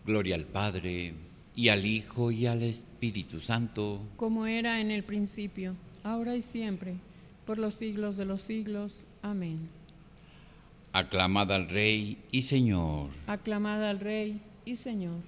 Gloria al Padre, y al Hijo, y al Espíritu Santo. Como era en el principio, ahora y siempre, por los siglos de los siglos. Amén. Aclamad al Rey y Señor. Aclamad al Rey y Señor.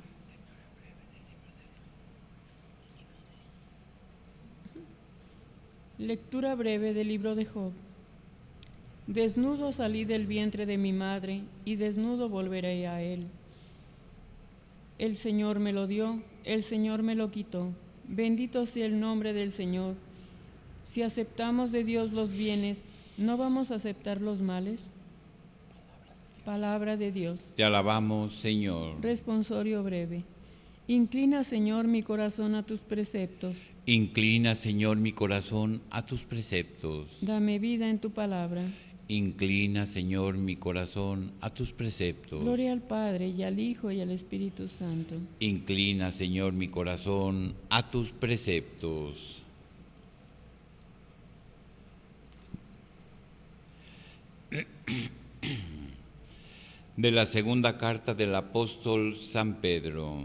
Lectura breve del libro de Job. Desnudo salí del vientre de mi madre, y desnudo volveré a él. El Señor me lo dio, el Señor me lo quitó. Bendito sea el nombre del Señor. Si aceptamos de Dios los bienes, ¿no vamos a aceptar los males? Palabra de Dios. Te alabamos, Señor. Responsorio breve. Inclina, Señor, mi corazón a tus preceptos. Inclina, Señor, mi corazón a tus preceptos. Dame vida en tu palabra. Inclina, Señor, mi corazón a tus preceptos. Gloria al Padre, y al Hijo, y al Espíritu Santo. Inclina, Señor, mi corazón a tus preceptos. De la segunda carta del apóstol San Pedro.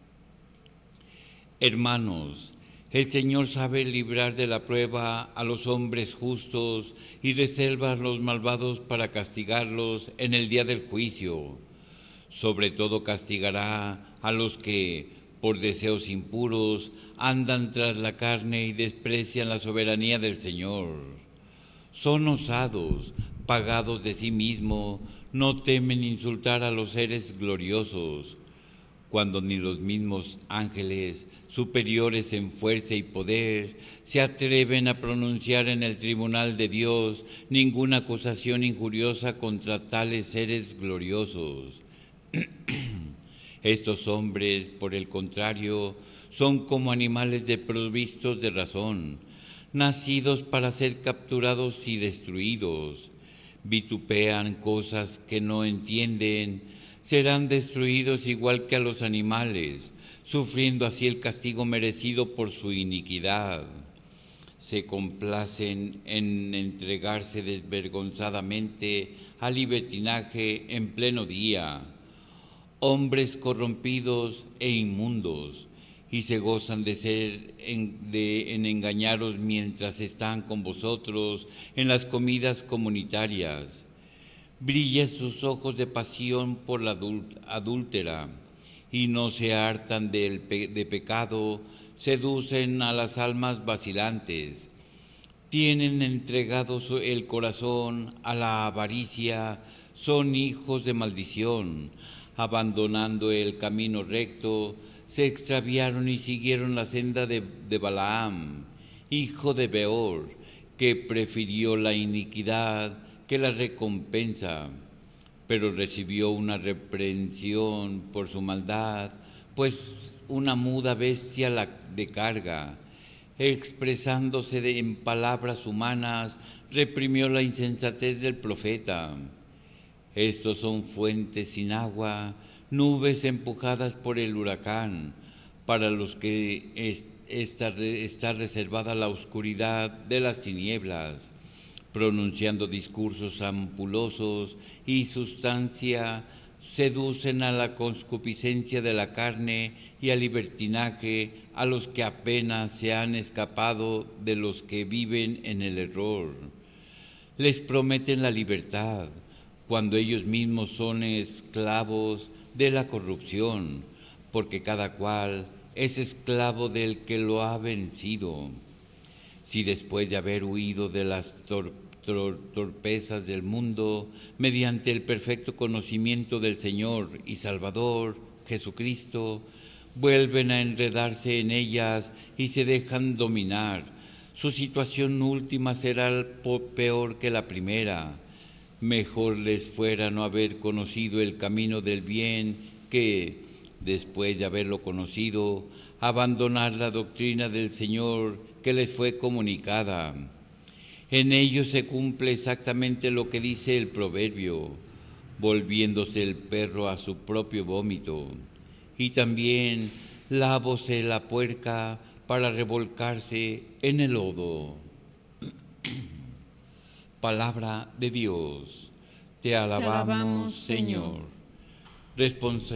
Hermanos, el Señor sabe librar de la prueba a los hombres justos y reserva a los malvados para castigarlos en el día del juicio. Sobre todo castigará a los que, por deseos impuros, andan tras la carne y desprecian la soberanía del Señor. Son osados, pagados de sí mismos, no temen insultar a los seres gloriosos, cuando ni los mismos ángeles, superiores en fuerza y poder, se atreven a pronunciar en el tribunal de Dios ninguna acusación injuriosa contra tales seres gloriosos. Estos hombres, por el contrario, son como animales desprovistos de razón, nacidos para ser capturados y destruidos. Vitupean cosas que no entienden, serán destruidos igual que a los animales, sufriendo así el castigo merecido por su iniquidad. Se complacen en entregarse desvergonzadamente al libertinaje en pleno día, hombres corrompidos e inmundos, y se gozan en engañaros mientras están con vosotros en las comidas comunitarias. Brillan sus ojos de pasión por la adúltera, y no se hartan de pecado, seducen a las almas vacilantes. Tienen entregado el corazón a la avaricia, son hijos de maldición. Abandonando el camino recto, se extraviaron y siguieron la senda de Balaam, hijo de Beor, que prefirió la iniquidad que la recompensa, pero recibió una reprensión por su maldad, pues una muda bestia la de carga, expresándose en palabras humanas, reprimió la insensatez del profeta. Estos son fuentes sin agua, nubes empujadas por el huracán, para los que está reservada la oscuridad de las tinieblas, pronunciando discursos ampulosos y sustancia, seducen a la concupiscencia de la carne y al libertinaje a los que apenas se han escapado de los que viven en el error. Les prometen la libertad, cuando ellos mismos son esclavos de la corrupción, porque cada cual es esclavo del que lo ha vencido. Si después de haber huido de las torpezas del mundo, mediante el perfecto conocimiento del Señor y Salvador, Jesucristo, vuelven a enredarse en ellas y se dejan dominar, su situación última será peor que la primera. Mejor les fuera no haber conocido el camino del bien que, después de haberlo conocido, abandonar la doctrina del Señor que les fue comunicada. En ello se cumple exactamente lo que dice el proverbio, volviéndose el perro a su propio vómito. Y también lávose la puerca para revolcarse en el lodo. Palabra de Dios. Te alabamos, Señor.